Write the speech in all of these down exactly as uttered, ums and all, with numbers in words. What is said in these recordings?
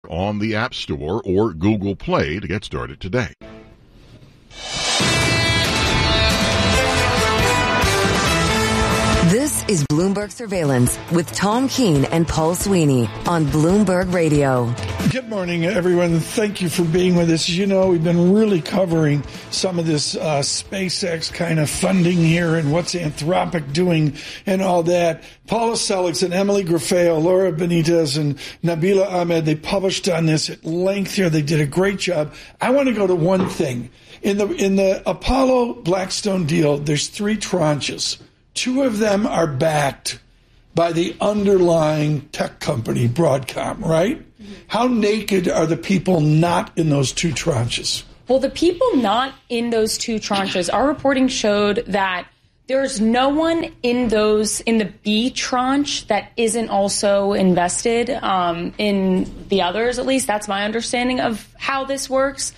on the App Store or Google Play to get started today. This is Bloomberg Surveillance with Tom Keene and Paul Sweeney on Bloomberg Radio. Good morning, everyone. Thank you for being with us. You know, we've been really covering some of this uh, SpaceX kind of funding here and what's Anthropic doing and all that. Paula Selig and Emily Grafeo, Laura Benitez, and Nabila Ahmed, they published on this at length here. They did a great job. I want to go to one thing. In the in the Apollo Blackstone deal, there's three tranches. Two of them are backed by the underlying tech company, Broadcom, right? Mm-hmm. How naked are the people not in those two tranches? Well, the people not in those two tranches, our reporting showed that there's no one in those, in the B tranche that isn't also invested um, in the others, at least. That's my understanding of how this works.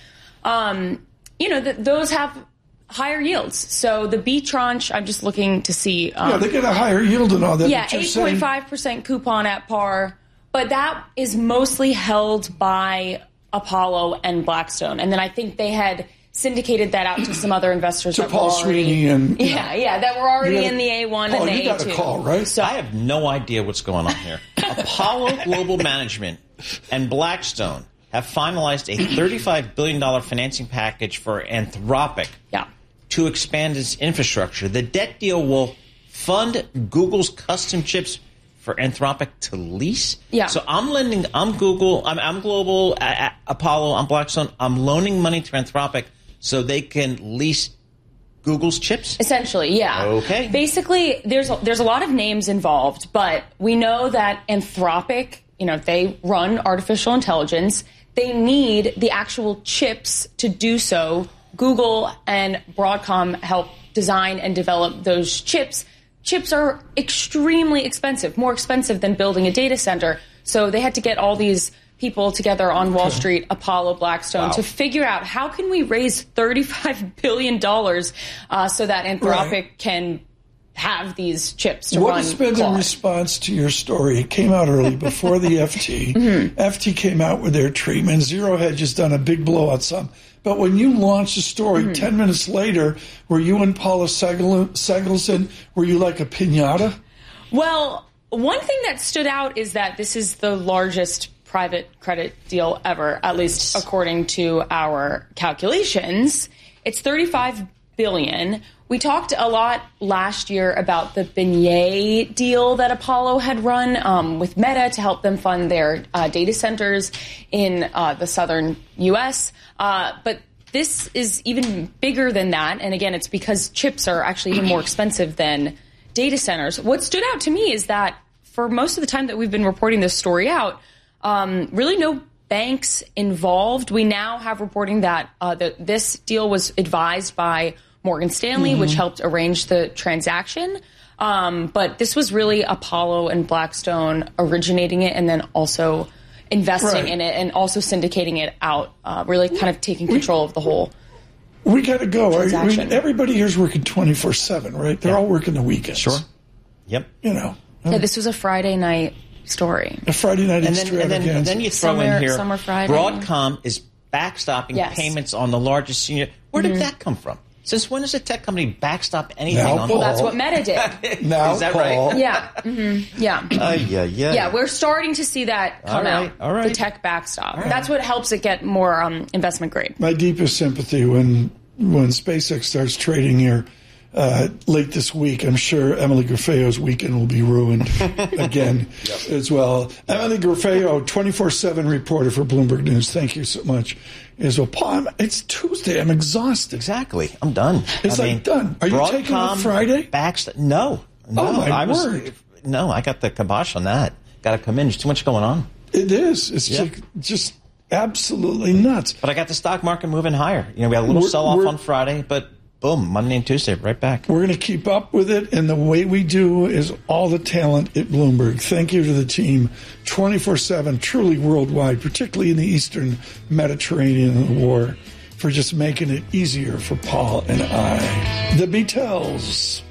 Um, you know, th- those have higher yields. So the B tranche, I'm just looking to see. Um, yeah, they get a higher yield and all that. Yeah, eight point five percent coupon at par. But that is mostly held by Apollo and Blackstone. And then I think they had syndicated that out to some other investors. To that Paul were already, Sweeney and... Yeah, yeah, that were already gotta, in the A one Paul, and the you A two. got a call, right? So I have no idea what's going on here. Apollo Global Management and Blackstone have finalized a thirty-five billion dollars financing package for Anthropic. Yeah. To expand its infrastructure. The debt deal will fund Google's custom chips for Anthropic to lease. Yeah. So I'm lending, I'm Google, I'm, I'm Global, uh, Apollo, I'm Blackstone. I'm loaning money to Anthropic so they can lease Google's chips? Essentially, yeah. Okay. Basically, there's a, there's a lot of names involved, but we know that Anthropic, you know, they run artificial intelligence. They need the actual chips to do so. Google and Broadcom help design and develop those chips. Chips are extremely expensive, more expensive than building a data center. So they had to get all these people together on Wall Street, Apollo, Blackstone, wow. to figure out how can we raise thirty-five billion dollars uh, so that Anthropic right. can have these chips to what run. What has been Claude. the response to your story? It came out early before the F T. Mm-hmm. F T came out with their treatment. Zero Hedge has done a big blowout some. But when you launched the story, mm-hmm. ten minutes later, were you and Paula Segelson, were you like a piñata? Well, one thing that stood out is that this is the largest private credit deal ever, at least according to our calculations. It's thirty-five billion dollars. We talked a lot last year about the Beignet deal that Apollo had run um, with Meta to help them fund their uh, data centers in uh, the southern U S. Uh, but this is even bigger than that. And again, it's because chips are actually even more expensive than data centers. What stood out to me is that for most of the time that we've been reporting this story out, um, really no banks involved. We now have reporting that uh, the, this deal was advised by Morgan Stanley, mm-hmm. which helped arrange the transaction. Um, but this was really Apollo and Blackstone originating it and then also investing right. in it and also syndicating it out, uh, really kind of taking control we, of the whole We got to go. I mean, everybody here's working twenty-four seven, right? They're yeah. all working the weekends. Sure. Yep. You know. Yeah, this was a Friday night story. A Friday night and then, and then, and then you throw summer, in here, summer Friday. Broadcom is backstopping yes. payments on the largest senior. Where did mm-hmm. that come from? Since when does a tech company backstop anything? Now, on well, Paul. That's what Meta did. Now, is that Paul. right? Yeah. Mm-hmm. Yeah. Uh, yeah. Yeah. Yeah. We're starting to see that come all right, out. All right. The tech backstop. Right. That's what helps it get more um, investment grade. My deepest sympathy when when SpaceX starts trading here uh, late this week. I'm sure Emily Grafeo's weekend will be ruined again yep. as well. Emily Grafeo, twenty-four seven reporter for Bloomberg News. Thank you so much. As well, Paul, it's Tuesday. I'm exhausted. Exactly. I'm done. It's I like mean, done. Are you Broadcom, taking off Friday? Backst- no. No. Oh, my I was, word. No, I got the kibosh on that. Got to come in. There's too much going on. It is. It's yep. just, just absolutely nuts. But I got the stock market moving higher. You know, we had a little we're, sell-off on Friday, but boom, Monday and Tuesday, right back. We're going to keep up with it, and the way we do is all the talent at Bloomberg. Thank you to the team, twenty-four seven, truly worldwide, particularly in the Eastern Mediterranean and the war, for just making it easier for Paul and I. The Beatles.